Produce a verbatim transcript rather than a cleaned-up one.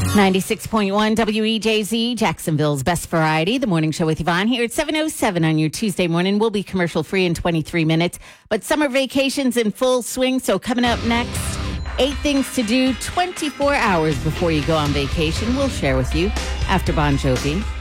ninety-six point one W E J Z, Jacksonville's best variety. The morning show with Yvonne here at seven oh seven on your Tuesday morning. We'll be commercial free in twenty-three minutes, but summer vacation's in full swing. So coming up next, eight things to do twenty-four hours before you go on vacation. We'll share with you after Bon Jovi.